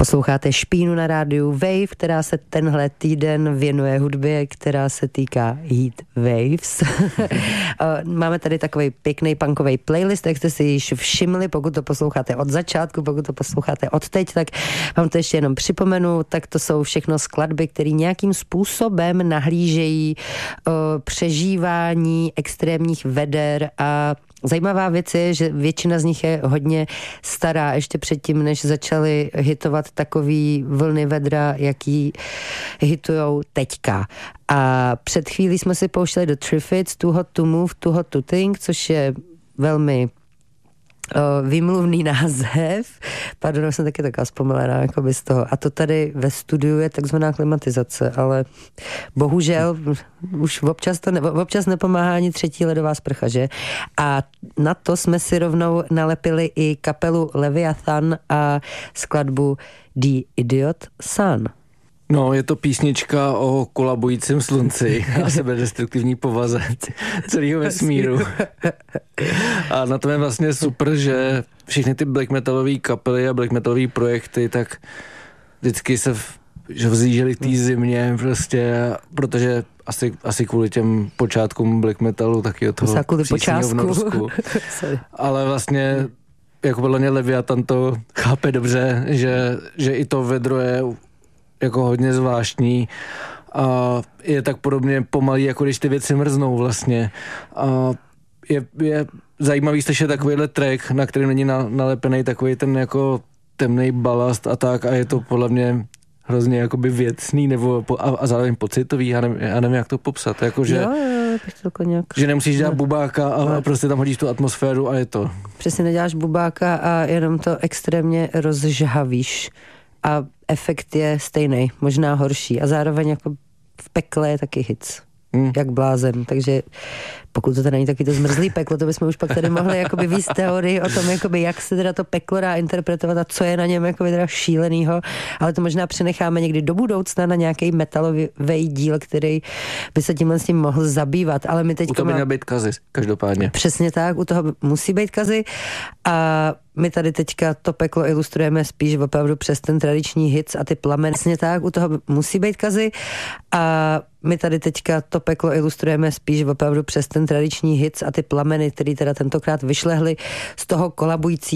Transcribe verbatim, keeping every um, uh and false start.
Posloucháte Špínu na rádiu Wave, která se tenhle týden věnuje hudbě, která se týká Heat Waves. Máme tady takový pěkný punkový playlist, jak jste si již všimli, pokud to posloucháte od začátku, pokud to posloucháte od teď, tak vám to ještě jenom připomenu, tak to jsou všechno skladby, které nějakým způsobem nahlížejí o přežívání extrémních veder a zajímavá věc je, že většina z nich je hodně stará, ještě předtím, než začaly hitovat takový vlny vedra, jaký hitujou teďka. A před chvílí jsme si pouštěli do Triffids, Too Hot to Move, Too Hot to Think, což je velmi o, výmluvný název. Pardon, jsem taky taková zpomalená jako by z toho. A to tady ve studiu je takzvaná klimatizace, ale bohužel už občas to ne, občas nepomáhá ani třetí ledová sprcha, že? A na to jsme si rovnou nalepili i kapelu Leviathan a skladbu The Idiot Sun. No, je to písnička o kolabujícím slunci a sebedestruktivní povaze celého vesmíru. A na tom je vlastně super, že všechny ty black metalové kapely a black metalové projekty tak vždycky se v, že vzlíželi k té zimě prostě, protože asi, asi kvůli těm počátkům black metalu taky od toho přísního v Norsku. Ale vlastně jako podle mě Leviathan to chápe dobře, že, že i to vedro je jako hodně zvláštní a je tak podobně pomalý, jako když ty věci mrznou vlastně. A je, je zajímavý slyšet takovýhle track, na kterém není na, nalepený takový ten jako temnej balast a tak a je to podle mě hrozně jakoby věcný nebo a, a zároveň pocitový, já nevím, já nevím jak to popsat, jako že, jo, jo, to nějak... že nemusíš dělat bubáka a, a prostě tam hodíš tu atmosféru a je to. Přesně neděláš bubáka a jenom to extrémně rozžhavíš. A efekt je stejný, možná horší. A zároveň jako v pekle je taky hits. Hmm. Jak blázen. Takže pokud to teda není taky to zmrzlý peklo, to bychom už pak tady mohli jakoby víc teorii o tom, jakoby jak se teda to peklo dá interpretovat a co je na něm jakoby teda šílenýho. Ale to možná přenecháme někdy do budoucna na nějaký metalový díl, který by se tímhle s tím mohl zabývat. Ale my teď u toho by měl být Kazy, každopádně. Přesně tak, u toho musí být Kazy. A my tady teďka to peklo ilustrujeme spíš opravdu přes ten tradiční hits a ty plameny. Přesně tak, u toho musí být Kazy. A my tady teďka to peklo ilustrujeme spíš opravdu přes ten tradiční hits a ty plameny, který teda tentokrát vyšlehly z toho kolabující